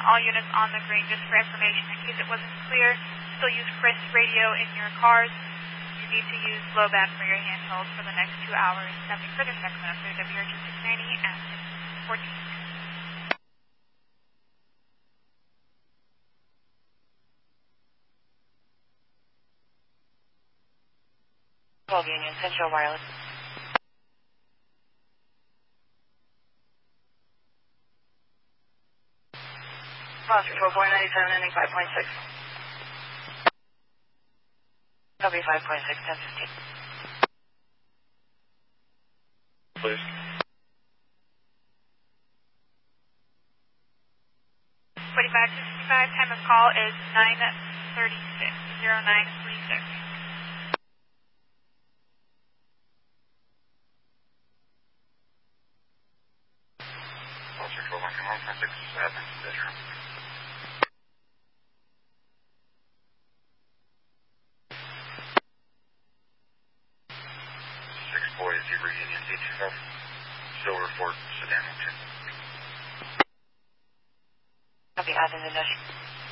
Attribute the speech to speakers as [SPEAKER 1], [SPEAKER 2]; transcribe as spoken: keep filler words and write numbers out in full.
[SPEAKER 1] all units on the green, just for information, in case it wasn't clear, still use Chris radio in your cars. You need to use low band for your handheld for the next two hours. Nothing further, Sacramento through W R G six ninety at six fourteen.
[SPEAKER 2] twelve Union, Central Wireless. Foster four four ninety-seven, ending five point six. W five point six, ten fifteen.
[SPEAKER 3] Please.
[SPEAKER 1] forty-five to sixty-five, time of call is nine thirty-six, zero nine three six.
[SPEAKER 3] Foster twelve one, come on, five six seven, bedroom. Six boys, Zebra Union, eight two five, Silver Ford, Sedan two.
[SPEAKER 2] Copy, Adding the Nash.